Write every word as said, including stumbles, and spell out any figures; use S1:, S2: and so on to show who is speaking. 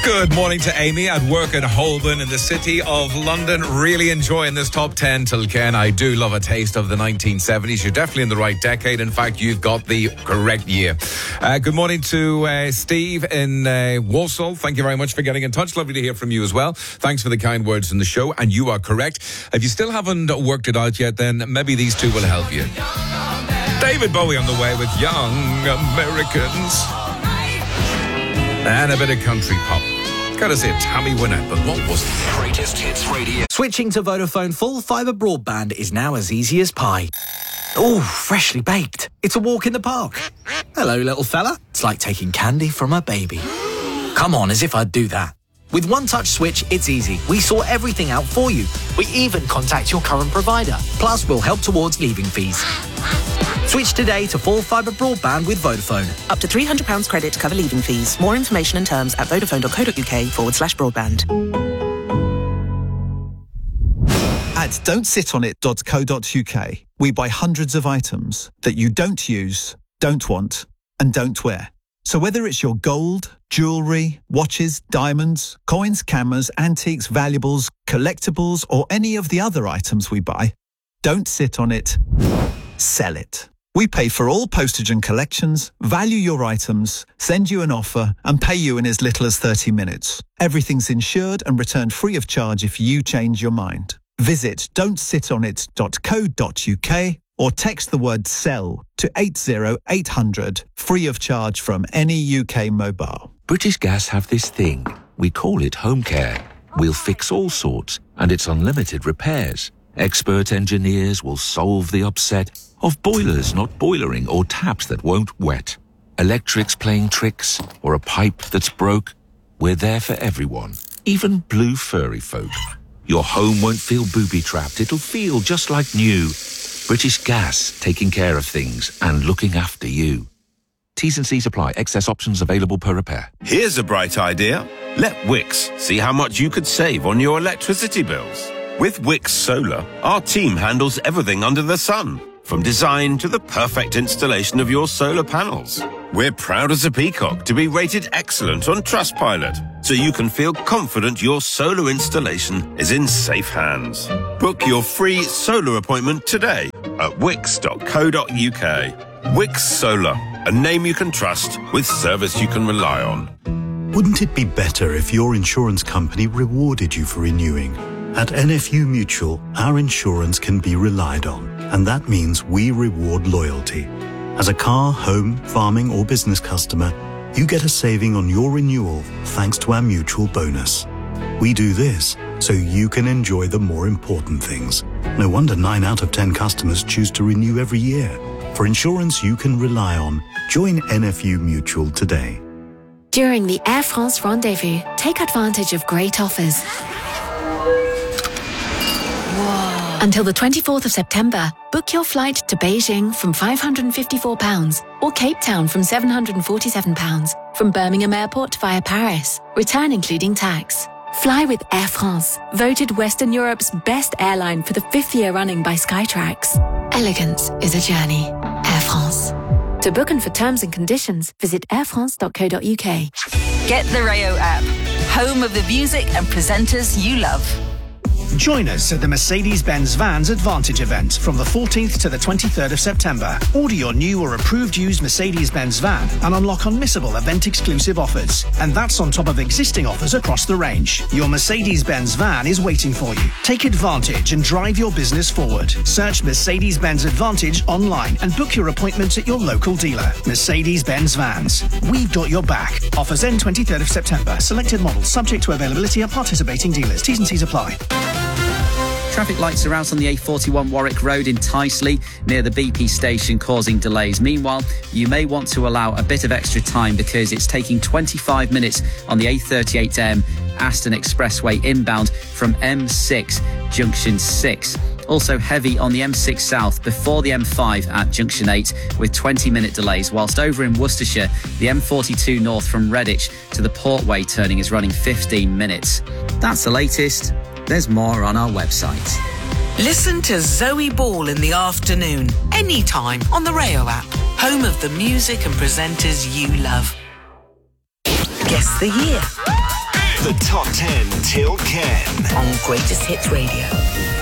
S1: Good morning to Amy at work at Holborn in the city of London. Really enjoying this top ten till Ken. I do love a taste of the nineteen seventies. You're definitely in the right decade. In fact, you've got the correct year. Uh, good morning to uh, Steve in uh, Walsall. Thank you very much for getting in touch. Lovely to hear from you as well. Thanks for the kind words in the show. And you are correct. If you still haven't worked it out yet, then maybe these two will help you. David Bowie on the way with Young Americans. And a bit of country pop. Gotta say Tammy Wynette, but what was the greatest hits radio?
S2: Switching to Vodafone full fibre broadband is now as easy as pie. Oh, freshly baked. It's a walk in the park. Hello, little fella. It's like taking candy from a baby. Come on, as if I'd do that. With One Touch Switch, it's easy. We sort everything out for you. We even contact your current provider. Plus, we'll help towards leaving fees. Switch today to full fibre broadband with Vodafone.
S3: Up to three hundred pounds credit to cover leaving fees. More information and terms at vodafone.co.uk forward slash broadband.
S4: At don't sit on it dot co dot uk, we buy hundreds of items that you don't use, don't want, and don't wear. So whether it's your gold, jewellery, watches, diamonds, coins, cameras, antiques, valuables, collectibles, or any of the other items we buy, don't sit on it, sell it. We pay for all postage and collections, value your items, send you an offer, and pay you in as little as thirty minutes. Everything's insured and returned free of charge if you change your mind. Visit don't sit on it dot co dot uk or text the word SELL to eight zero eight hundred, free of charge from any U K mobile.
S5: British Gas have this thing. We call it home care. We'll fix all sorts, and it's unlimited repairs. Expert engineers will solve the upset of boilers not boilering or taps that won't wet. Electrics playing tricks or a pipe that's broke. We're there for everyone, even blue furry folk. Your home won't feel booby-trapped. It'll feel just like new. British Gas, taking care of things and looking after you. T's and C's apply. Excess options available per repair.
S6: Here's a bright idea. Let Wickes see how much you could save on your electricity bills. With Wickes Solar, our team handles everything under the sun, from design to the perfect installation of your solar panels. We're proud as a peacock to be rated excellent on Trustpilot, so you can feel confident your solar installation is in safe hands. Book your free solar appointment today at wickes dot co dot uk. Wickes Solar, a name you can trust with service you can rely on.
S7: Wouldn't it be better if your insurance company rewarded you for renewing? At N F U Mutual, our insurance can be relied on, and that means we reward loyalty. As a car, home, farming or business customer, you get a saving on your renewal thanks to our mutual bonus. We do this so you can enjoy the more important things. No wonder nine out of ten customers choose to renew every year. For insurance you can rely on, join N F U Mutual today.
S8: During the Air France Rendezvous, take advantage of great offers. Whoa. Until the twenty-fourth of September, book your flight to Beijing from five hundred fifty-four pounds or Cape Town from seven hundred forty-seven pounds from Birmingham Airport via Paris, return including tax. Fly with Air France, voted Western Europe's best airline for the fifth year running by Skytrax. Elegance is a journey. Air France. To book and for terms and conditions, visit air france dot co dot uk.
S9: Get the Rayo app, home of the music and presenters you love.
S10: Join us at the Mercedes-Benz Vans Advantage event from the fourteenth to the twenty-third of September. Order your new or approved used Mercedes-Benz van and unlock unmissable event-exclusive offers. And that's on top of existing offers across the range. Your Mercedes-Benz van is waiting for you. Take advantage and drive your business forward. Search Mercedes-Benz Advantage online and book your appointment at your local dealer. Mercedes-Benz Vans. We've got your back. Offers end twenty-third of September. Selected models subject to availability at participating dealers. T's and C's apply.
S11: Traffic lights are out on the A forty-one Warwick Road in Tyseley near the B P station, causing delays. Meanwhile, you may want to allow a bit of extra time because it's taking twenty-five minutes on the A thirty-eight M Aston Expressway inbound from M six Junction six. Also heavy on the M six South before the M five at Junction eight with twenty minute delays, whilst over in Worcestershire, the M forty-two North from Redditch to the Portway turning is running fifteen minutes. That's the latest. There's more on our website.
S12: Listen to Zoe Ball in the afternoon, anytime on the Rayo app, home of the music and presenters you love. Guess the year.
S13: The Top ten Till Ken.
S12: On Greatest Hits Radio.